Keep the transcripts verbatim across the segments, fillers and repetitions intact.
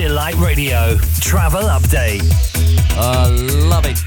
Delight Radio travel update. I love it.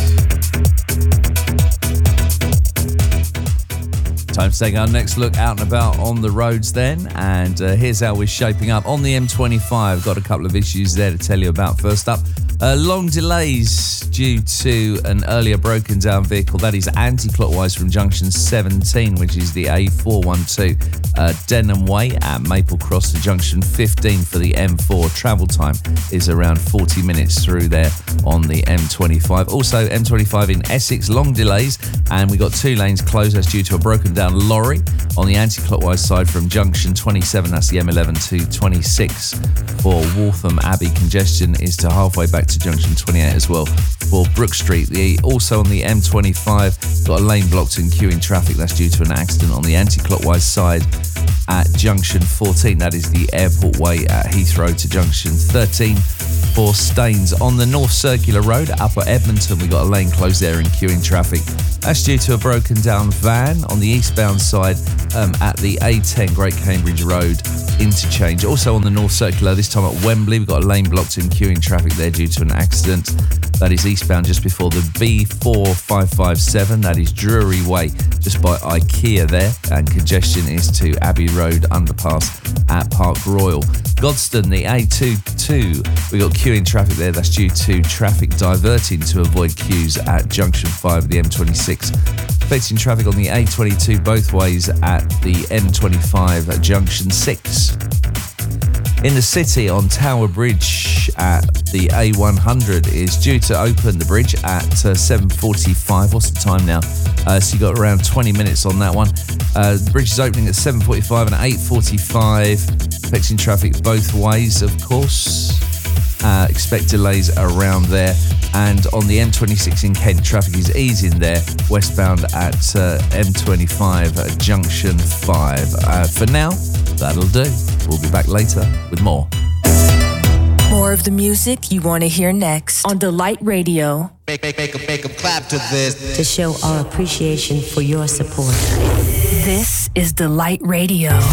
Time to take our next look out and about on the roads then, and uh, here's how we're shaping up. On the M twenty-five, got a couple of issues there to tell you about. First up, uh, long delays due to an earlier broken down vehicle. That is anti-clockwise from junction seventeen, which is the A four twelve uh, Denham Way at Maple Cross to junction fifteen for the M four. Travel time is around forty minutes through there on the M twenty-five. Also, M twenty-five in Essex, long delays, and we got two lanes closed. That's due to a broken down lorry on the anti-clockwise side from junction twenty-seven. That's the M eleven to twenty-six for Waltham Abbey. Congestion is to halfway back to junction twenty-eight as well for Brook Street. The also on the M twenty-five, got a lane blocked and queuing traffic. That's due to an accident on the anti-clockwise side at junction fourteen. That is the Airport Way at Heathrow to junction thirteen for Staines. On the North Circular Road, Upper Edmonton, we got a lane closed there and queuing traffic. That's due to a broken down van on the eastbound side um, at the A ten Great Cambridge Road interchange. Also on the North Circular, this time at Wembley, we've got a lane blocked and queuing traffic there due to an accident. That is eastbound just before the B four five five seven. That is Drury Way, just by IKEA there. And congestion is to Abbey Road underpass at Park Royal. Godstone, the A twenty-two, we got queuing traffic there. That's due to traffic diverting to avoid queues at junction five of the M twenty-six. Affecting traffic on the A twenty-two both ways at the M twenty-five at junction six. In the city on Tower Bridge at the A one hundred is due to open the bridge at uh, seven forty-five. What's the time now? Uh, so you got around twenty minutes on that one. Uh, the bridge is opening at seven forty-five and eight forty-five. Affecting traffic both ways, of course. Uh, expect delays around there. And on the M twenty-six in Kent, traffic is easing there, westbound at uh, M twenty-five at junction five. Uh, for now, that'll do. We'll be back later with more. More of the music you want to hear next on Delight Radio. Make, make, make, a, make a clap to this. To show our appreciation for your support. This is Delight Radio.